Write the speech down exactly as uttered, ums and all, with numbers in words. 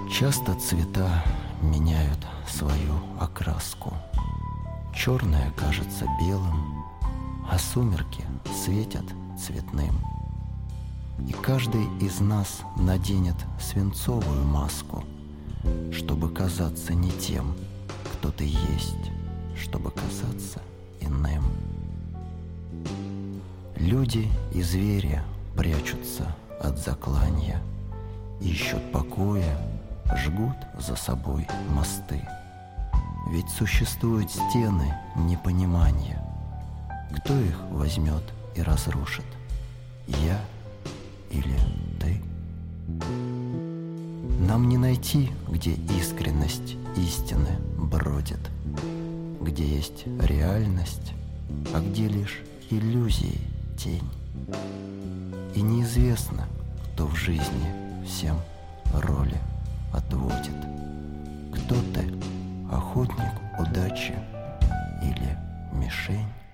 Часто цвета меняют свою окраску. Черное кажется белым, а сумерки светят цветным. И каждый из нас наденет свинцовую маску, чтобы казаться не тем, кто ты есть, чтобы казаться иным. Люди и звери прячутся от закланья, ищут покоя, жгут за собой мосты. Ведь существуют стены непонимания. Кто их возьмет и разрушит? Я или ты? Нам не найти, где искренность истины бродит, где есть реальность, а где лишь иллюзии тень. И неизвестно, кто в жизни всем роли отводит. Кто ты, охотник удачи или мишень?